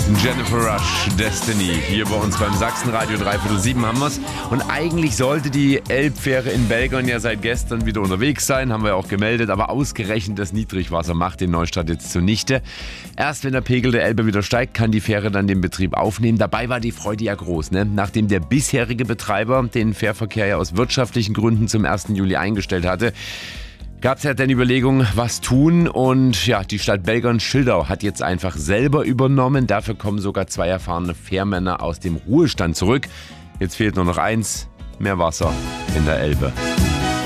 Jennifer Rush, Destiny. Hier bei uns beim Sachsenradio 3/7 haben wir's. Und eigentlich sollte die Elbfähre in Belgern ja seit gestern wieder unterwegs sein, haben wir ja auch gemeldet. Aber ausgerechnet das Niedrigwasser macht den Neustart jetzt zunichte. Erst wenn der Pegel der Elbe wieder steigt, kann die Fähre dann den Betrieb aufnehmen. Dabei war die Freude ja groß, ne? Nachdem der bisherige Betreiber den Fährverkehr ja aus wirtschaftlichen Gründen zum 1. Juli eingestellt hatte, gab es ja dann Überlegungen, was tun, und ja, die Stadt Belgern-Schildau hat jetzt einfach selber übernommen. Dafür kommen sogar 2 erfahrene Fährmänner aus dem Ruhestand zurück. Jetzt fehlt nur noch eins: mehr Wasser in der Elbe.